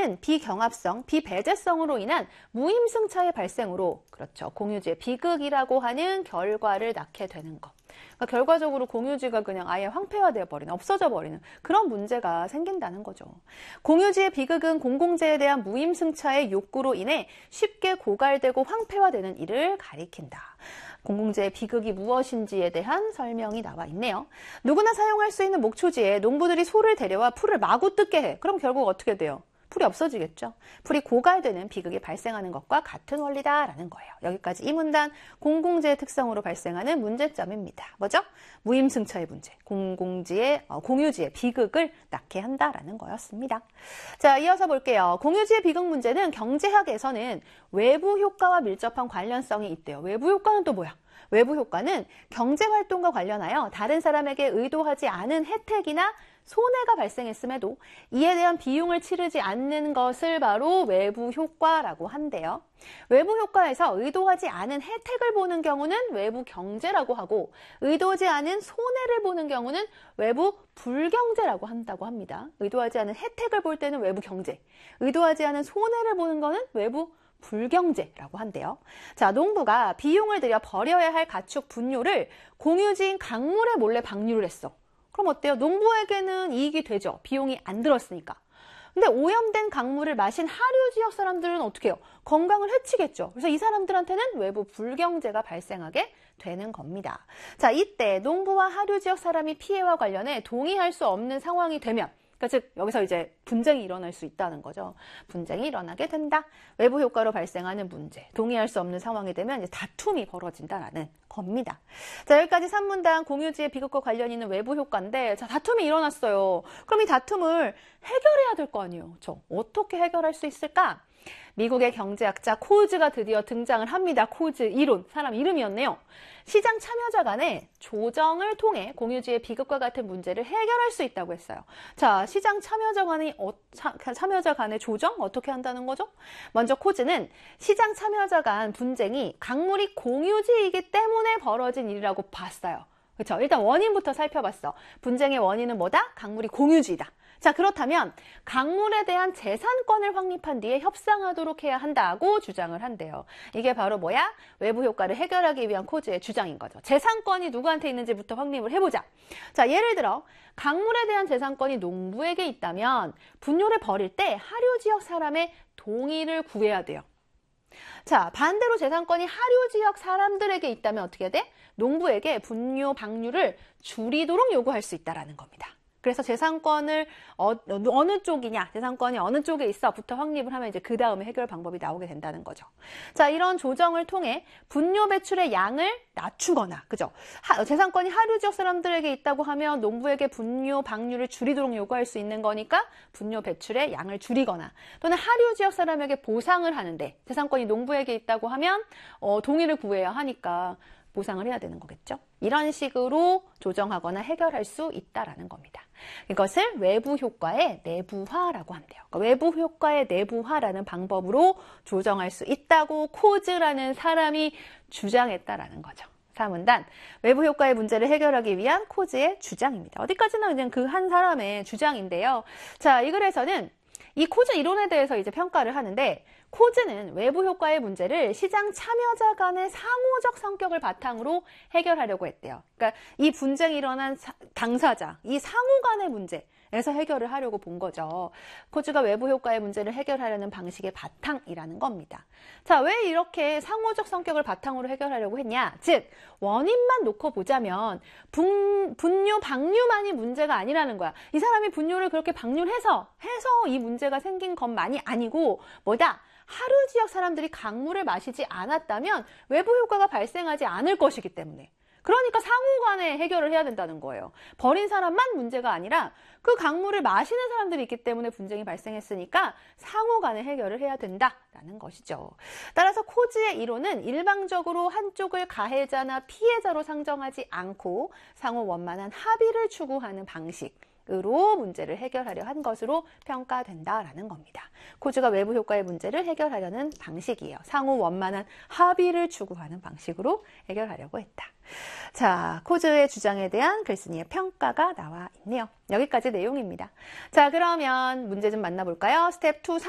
공유지에는 비경합성, 비배제성으로 인한 무임승차의 발생으로 그렇죠. 공유지의 비극이라고 하는 결과를 낳게 되는 것. 그러니까 결과적으로 공유지가 그냥 아예 황폐화되어 버리는, 없어져 버리는 그런 문제가 생긴다는 거죠. 공유지의 비극은 공공재에 대한 무임승차의 욕구로 인해 쉽게 고갈되고 황폐화되는 일을 가리킨다. 공공재의 비극이 무엇인지에 대한 설명이 나와 있네요. 누구나 사용할 수 있는 목초지에 농부들이 소를 데려와 풀을 마구 뜯게 해. 그럼 결국 어떻게 돼요? 풀이 없어지겠죠. 풀이 고갈되는 비극이 발생하는 것과 같은 원리다라는 거예요. 여기까지 이 문단 공공재의 특성으로 발생하는 문제점입니다. 뭐죠? 무임승차의 문제, 공유지의 비극을 낳게 한다라는 거였습니다. 자, 이어서 볼게요. 공유지의 비극 문제는 경제학에서는 외부 효과와 밀접한 관련성이 있대요. 외부 효과는 또 뭐야? 외부 효과는 경제활동과 관련하여 다른 사람에게 의도하지 않은 혜택이나 손해가 발생했음에도 이에 대한 비용을 치르지 않는 것을 바로 외부 효과라고 한대요. 외부 효과에서 의도하지 않은 혜택을 보는 경우는 외부 경제라고 하고 의도하지 않은 손해를 보는 경우는 외부 불경제라고 한다고 합니다. 의도하지 않은 혜택을 볼 때는 외부 경제, 의도하지 않은 손해를 보는 거는 외부 불경제라고 한대요. 자, 농부가 비용을 들여 버려야 할 가축 분뇨를 공유지인 강물에 몰래 방류를 했어. 그럼 어때요? 농부에게는 이익이 되죠. 비용이 안 들었으니까. 근데 오염된 강물을 마신 하류 지역 사람들은 어떻게 해요? 건강을 해치겠죠. 그래서 이 사람들한테는 외부 불경제가 발생하게 되는 겁니다. 자, 이때 농부와 하류 지역 사람이 피해와 관련해 동의할 수 없는 상황이 되면 그러니까 즉 여기서 이제 분쟁이 일어날 수 있다는 거죠. 분쟁이 일어나게 된다. 외부 효과로 발생하는 문제, 동의할 수 없는 상황이 되면 이제 다툼이 벌어진다라는 겁니다. 자, 여기까지 3문단 공유지의 비극과 관련 있는 외부 효과인데 자, 다툼이 일어났어요. 그럼 이 다툼을 해결해야 될 거 아니에요. 그렇죠? 어떻게 해결할 수 있을까? 미국의 경제학자 코즈가 드디어 등장을 합니다. 코즈 이론, 사람 이름이었네요. 시장 참여자 간의 조정을 통해 공유지의 비극과 같은 문제를 해결할 수 있다고 했어요. 자, 시장 참여자 간의 조정 어떻게 한다는 거죠? 먼저 코즈는 시장 참여자 간 분쟁이 강물이 공유지이기 때문에 벌어진 일이라고 봤어요. 그렇죠? 일단 원인부터 살펴봤어. 분쟁의 원인은 뭐다? 강물이 공유지이다. 자, 그렇다면 강물에 대한 재산권을 확립한 뒤에 협상하도록 해야 한다고 주장을 한대요. 이게 바로 뭐야? 외부 효과를 해결하기 위한 코즈의 주장인 거죠. 재산권이 누구한테 있는지부터 확립을 해보자. 자, 예를 들어 강물에 대한 재산권이 농부에게 있다면 분뇨를 버릴 때 하류 지역 사람의 동의를 구해야 돼요. 자, 반대로 재산권이 하류 지역 사람들에게 있다면 어떻게 돼? 농부에게 분뇨 방류를 줄이도록 요구할 수 있다는 겁니다. 그래서 재산권을 어느 쪽이냐, 재산권이 어느 쪽에 있어부터 확립을 하면 이제 그 다음에 해결 방법이 나오게 된다는 거죠. 자, 이런 조정을 통해 분뇨 배출의 양을 낮추거나, 그죠? 재산권이 하류 지역 사람들에게 있다고 하면 농부에게 분뇨 방류를 줄이도록 요구할 수 있는 거니까 분뇨 배출의 양을 줄이거나 또는 하류 지역 사람에게 보상을 하는데 재산권이 농부에게 있다고 하면 동의를 구해야 하니까 보상을 해야 되는 거겠죠. 이런 식으로 조정하거나 해결할 수 있다라는 겁니다. 이것을 외부 효과의 내부화라고 한대요. 그러니까 외부 효과의 내부화라는 방법으로 조정할 수 있다고 코즈라는 사람이 주장했다라는 거죠. 4문단 외부 효과의 문제를 해결하기 위한 코즈의 주장입니다. 어디까지나 그냥 그 한 사람의 주장인데요. 자, 이 글에서는 이 코즈 이론에 대해서 이제 평가를 하는데 코즈는 외부 효과의 문제를 시장 참여자 간의 상호적 성격을 바탕으로 해결하려고 했대요. 그러니까 이 분쟁이 일어난 당사자, 이 상호 간의 문제에서 해결을 하려고 본 거죠. 코즈가 외부 효과의 문제를 해결하려는 방식의 바탕이라는 겁니다. 자, 왜 이렇게 상호적 성격을 바탕으로 해결하려고 했냐? 즉, 원인만 놓고 보자면 분뇨, 방류만이 문제가 아니라는 거야. 이 사람이 분뇨를 그렇게 방류를 해서 이 문제가 생긴 것만이 아니고 뭐다? 하류 지역 사람들이 강물을 마시지 않았다면 외부 효과가 발생하지 않을 것이기 때문에. 그러니까 상호 간에 해결을 해야 된다는 거예요. 버린 사람만 문제가 아니라 그 강물을 마시는 사람들이 있기 때문에 분쟁이 발생했으니까 상호 간에 해결을 해야 된다라는 것이죠. 따라서 코즈의 이론은 일방적으로 한쪽을 가해자나 피해자로 상정하지 않고 상호 원만한 합의를 추구하는 방식으로 문제를 해결하려 한 것으로 평가된다라는 겁니다. 코즈가 외부 효과의 문제를 해결하려는 방식이에요. 상호 원만한 합의를 추구하는 방식으로 해결하려고 했다. 자, 코즈의 주장에 대한 글쓴이의 평가가 나와 있네요. 여기까지 내용입니다. 자, 그러면 문제 좀 만나볼까요? 스텝 2.